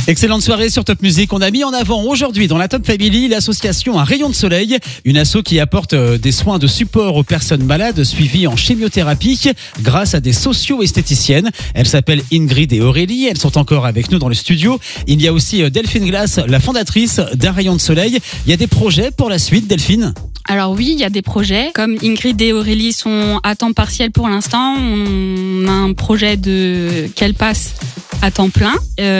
Excellente soirée sur Top Music. On a mis en avant aujourd'hui dans la Top Family l'association Un Rayon de Soleil, une asso qui apporte des soins de support aux personnes malades suivies en chimiothérapie grâce à des socio-esthéticiennes. Elles s'appellent Ingrid et Aurélie. Elles sont encore avec nous dans le studio. Il y a aussi Delphine Glass, la fondatrice d'Un Rayon de Soleil. Il y a des projets pour la suite, Delphine ? Alors oui, il y a des projets. Comme Ingrid et Aurélie sont à temps partiel pour l'instant, on a un projet qu'elles passent à temps plein.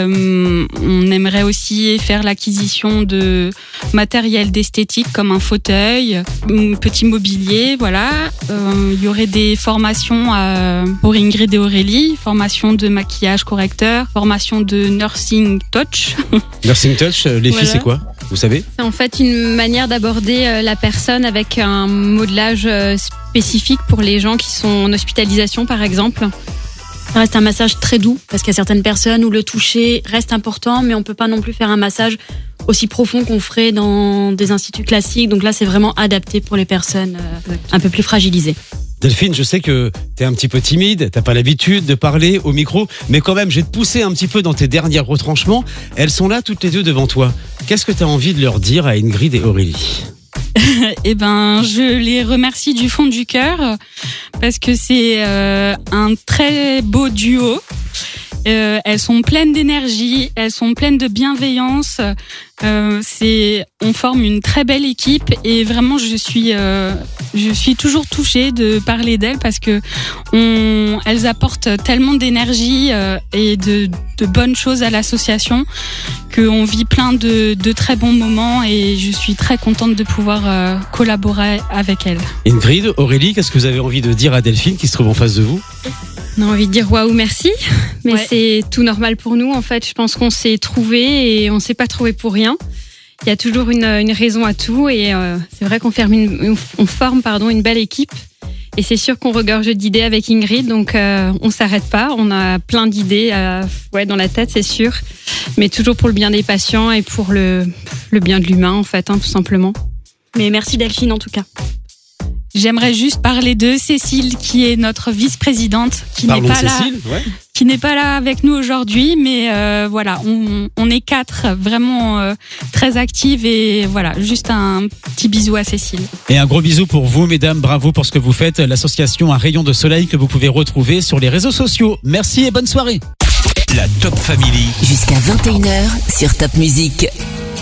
On aimerait aussi faire l'acquisition de matériel d'esthétique comme un fauteuil, un petit mobilier, voilà. Il y aurait des formations pour Ingrid et Aurélie, formation de maquillage correcteur, formation de nursing touch. Nursing touch, les filles, c'est quoi ? Vous savez ? C'est en fait une manière d'aborder la personne avec un modelage spécifique pour les gens qui sont en hospitalisation, par exemple. Ça reste un massage très doux, parce qu'il y a certaines personnes où le toucher reste important, mais on peut pas non plus faire un massage aussi profond qu'on ferait dans des instituts classiques. Donc là, c'est vraiment adapté pour les personnes un peu plus fragilisées. Delphine, je sais que t'es un petit peu timide, t'as pas l'habitude de parler au micro, mais quand même, je vais te pousser un petit peu dans tes derniers retranchements. Elles sont là toutes les deux devant toi. Qu'est-ce que t'as envie de leur dire à Ingrid et Aurélie ? Eh ben, je les remercie du fond du cœur parce que c'est un très beau duo. Elles sont pleines d'énergie, elles sont pleines de bienveillance. On forme une très belle équipe et vraiment je suis toujours touchée de parler d'elles parce que elles apportent tellement d'énergie et de bonnes choses à l'association qu'on vit plein de très bons moments et je suis très contente de pouvoir collaborer avec elles. Ingrid, Aurélie, qu'est-ce que vous avez envie de dire à Delphine qui se trouve en face de vous ? On a envie de dire waouh, merci, mais Ouais. c'est tout normal pour nous. En fait, je pense qu'on s'est trouvé et on s'est pas trouvé pour rien. Il y a toujours une raison à tout et c'est vrai qu'on forme une belle équipe. Et c'est sûr qu'on regorge d'idées avec Ingrid, donc on s'arrête pas. On a plein d'idées dans la tête, c'est sûr, mais toujours pour le bien des patients et pour le bien de l'humain, en fait, tout simplement. Mais merci Delphine en tout cas. J'aimerais juste parler de Cécile, qui est notre vice-présidente, qui n'est pas là, Cécile, ouais. qui n'est pas là avec nous aujourd'hui, mais voilà, on est 4 vraiment très actives et voilà, juste un petit bisou à Cécile. Et un gros bisou pour vous, mesdames. Bravo pour ce que vous faites. L'association Un Rayon de Soleil que vous pouvez retrouver sur les réseaux sociaux. Merci et bonne soirée. La Top Family. Jusqu'à 21h sur Top Music.